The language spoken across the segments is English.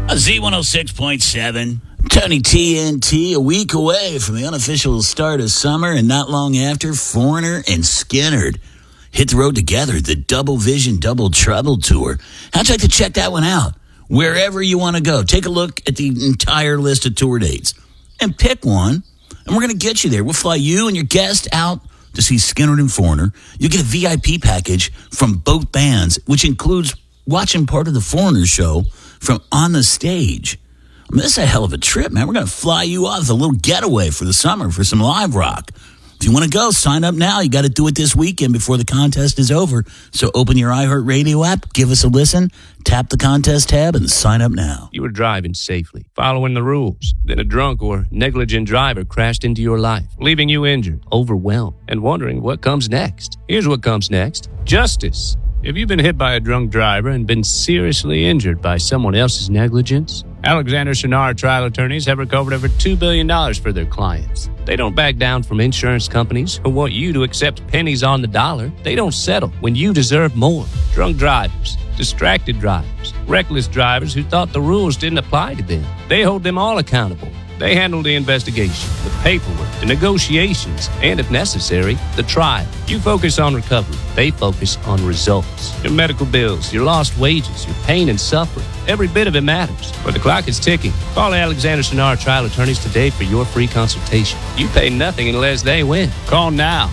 Z106.7. Tony TNT, a week away from the unofficial start of summer, and not long after, Foreigner and Skynyrd hit the road together, the Double Vision Double Trouble Tour. How'd you like to check that one out? Wherever you want to go, take a look at the entire list of tour dates and pick one, and we're going to get you there. We'll fly you and your guest out to see Skynyrd and Foreigner. You'll get a VIP package from both bands, which includes watching part of the Foreigner show from on the stage. I mean, this is a hell of a trip, man. We're going to fly you off a little getaway for the summer for some live rock. If you want to go, sign up now. You got to do it this weekend before the contest is over. So open your iHeartRadio app, give us a listen, tap the contest tab, and sign up now. You were driving safely, following the rules. Then a drunk or negligent driver crashed into your life, leaving you injured, overwhelmed, and wondering what comes next. Here's what comes next. Justice. If you've been hit by a drunk driver and been seriously injured by someone else's negligence, Alexander Sonar trial attorneys have recovered over $2 billion for their clients. They don't back down from insurance companies who want you to accept pennies on the dollar. They don't settle when you deserve more. Drunk drivers, distracted drivers, reckless drivers who thought the rules didn't apply to them. They hold them all accountable. They handle the investigation, the paperwork, the negotiations, and if necessary, the trial. You focus on recovery. They focus on results. Your medical bills, your lost wages, your pain and suffering. Every bit of it matters. But the clock is ticking. Call Alexander Sonar trial attorneys today for your free consultation. You pay nothing unless they win. Call now.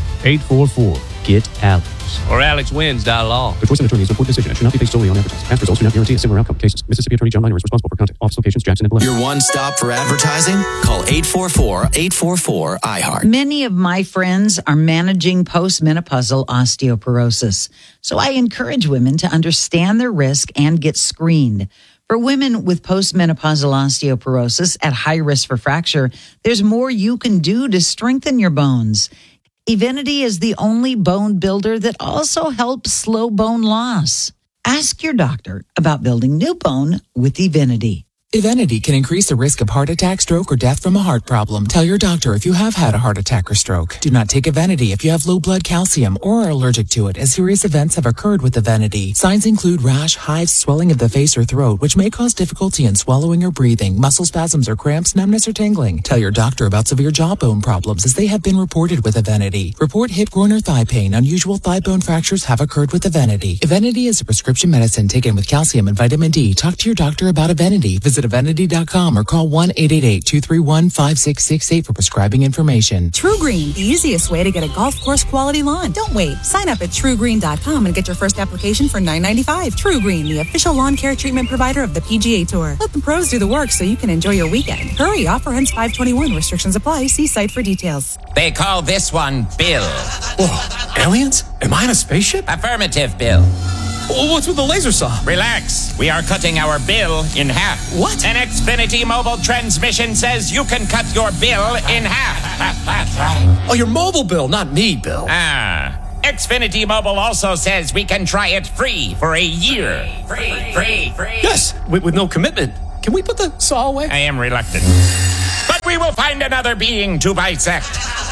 844-GET-ALEX. Or AlexWins.law. The choice of an attorney is an important decision and should not be based solely on advertising. Past results do not guarantee a similar outcome. Cases. Mississippi Attorney John Miner is responsible for content. Office locations Jackson and Blair. Your one stop for advertising? Call 844-844-iHeart. Many of my friends are managing postmenopausal osteoporosis. So I encourage women to understand their risk and get screened. For women with postmenopausal osteoporosis at high risk for fracture, there's more you can do to strengthen your bones. Evenity is the only bone builder that also helps slow bone loss. Ask your doctor about building new bone with Evenity. Evenity can increase the risk of heart attack, stroke, or death from a heart problem. Tell your doctor if you have had a heart attack or stroke. Do not take Evenity if you have low blood calcium or are allergic to it, as serious events have occurred with Evenity. Signs include rash, hives, swelling of the face or throat, which may cause difficulty in swallowing or breathing, muscle spasms or cramps, numbness or tingling. Tell your doctor about severe jawbone problems, as they have been reported with Evenity. Report hip, groin, or thigh pain. Unusual thigh bone fractures have occurred with Evenity. Evenity is a prescription medicine taken with calcium and vitamin D. Talk to your doctor about Evenity. Visit Evenity.com or call 1-888-231-5668 for prescribing information. True Green, the easiest way to get a golf course quality lawn. Don't wait. Sign up at TrueGreen.com and get your first application for $9.95. True Green, the official lawn care treatment provider of the PGA Tour. Let the pros do the work so you can enjoy your weekend. Hurry, offer ends 5/21. Restrictions apply. See site for details. They call this one Bill. Whoa, aliens? Am I in a spaceship? Affirmative, Bill. What's with the laser saw? Relax. We are cutting our bill in half. What? An Xfinity mobile transmission says you can cut your bill in half. Oh, your mobile bill, not me, Bill. Xfinity Mobile also says we can try it free for a year. Free. Yes, with no commitment. Can we put the saw away? I am reluctant. But we will find another being to bisect.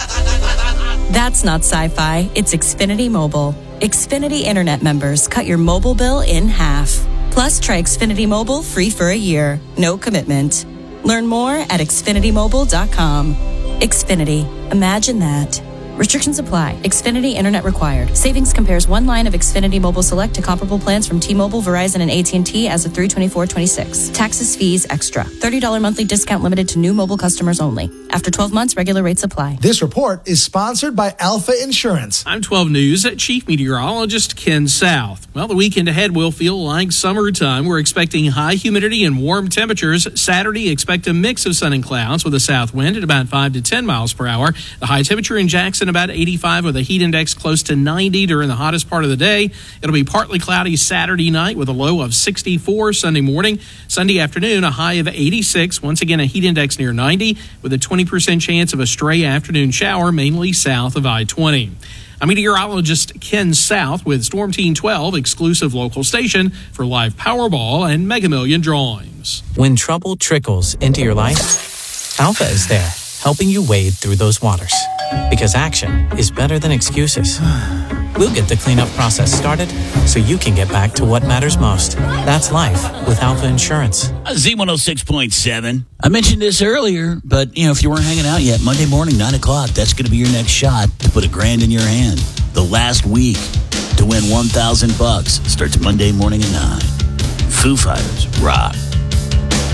That's not sci-fi. It's Xfinity Mobile. Xfinity Internet members cut your mobile bill in half. Plus, try Xfinity Mobile free for a year. No commitment. Learn more at XfinityMobile.com. Xfinity. Imagine that. Restrictions apply. Xfinity Internet required. Savings compares one line of Xfinity Mobile Select to comparable plans from T-Mobile, Verizon, and AT&T as of 3/24/26. Taxes, fees, extra. $30 monthly discount limited to new mobile customers only. After 12 months, regular rates apply. This report is sponsored by Alpha Insurance. I'm 12 News Chief Meteorologist Ken South. Well, the weekend ahead will feel like summertime. We're expecting high humidity and warm temperatures. Saturday, expect a mix of sun and clouds with a south wind at about 5 to 10 miles per hour. The high temperature in Jackson about 85 with a heat index close to 90 during the hottest part of the day. It'll be partly cloudy Saturday night with a low of 64 Sunday morning. Sunday afternoon, a high of 86. Once again, a heat index near 90 with a 20% chance of a stray afternoon shower, mainly south of I-20. I'm meteorologist Ken South with Storm Team 12, exclusive local station for live Powerball and Mega Million drawings. When trouble trickles into your life, Alpha is there, helping you wade through those waters. Because action is better than excuses. We'll get the cleanup process started so you can get back to what matters most. That's life with Alpha Insurance. Z106.7. I mentioned this earlier, but if you weren't hanging out yet, Monday morning, 9 o'clock, that's going to be your next shot to put $1,000 in your hand. The last week to win $1,000 starts Monday morning at 9. Foo Fighters rock.